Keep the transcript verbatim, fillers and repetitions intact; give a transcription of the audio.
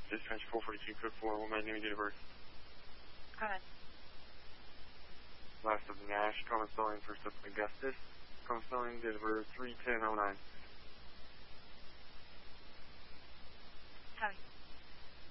Dispatch four forty-two, code four, one man, name and date of birth. Go ahead. Last of Nash, common spelling, first up Augustus. Common spelling, date of birth three ten oh nine. Copy.